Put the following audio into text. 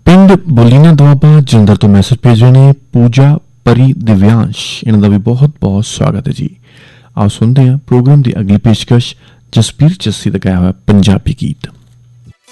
ਪਿੰਡ ਬੋਲੀਨਾ ਦੁਆਬਾ ਜਲੰਧਰ ਤੋਂ ਮੈਸੇਜ ਭੇਜ ਰਹੇ ਨੇ ਪੂਜਾ ਪਰੀ ਦਿਵਿਆਂਸ਼, ਇਹਨਾਂ ਦਾ ਵੀ ਬਹੁਤ ਬਹੁਤ ਸਵਾਗਤ ਹੈ ਜੀ। ਆਓ ਸੁਣਦੇ ਹਾਂ ਪ੍ਰੋਗਰਾਮ ਦੀ ਅਗਲੀ ਪੇਸ਼ਕਸ਼ ਜਸਬੀਰ ਜੱਸੀ ਦਾ ਗਾਇਆ ਹੋਇਆ ਪੰਜਾਬੀ ਗੀਤ।